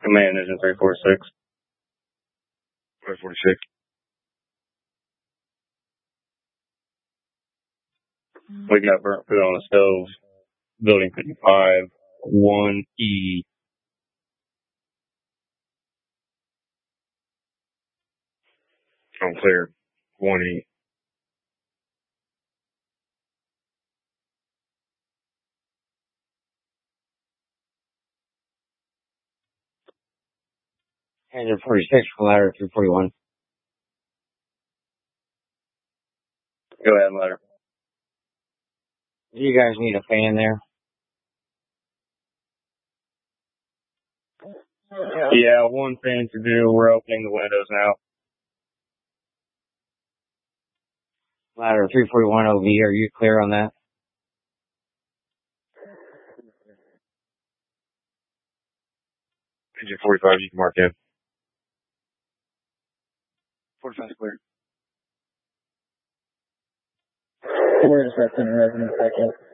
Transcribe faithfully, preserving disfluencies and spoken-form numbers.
Command engine three forty-six. three forty-six. We got burnt food on the stove. Building fifty-five, one E. I'm clear. one E. Engine forty-six, ladder three forty-one. Go ahead, ladder. Do you guys need a fan there? Yeah, one fan to do. We're opening the windows now. Ladder three forty-one O V, are you clear on that? Engine forty-five, you can mark in. forty-five clear. We're expecting a resident second.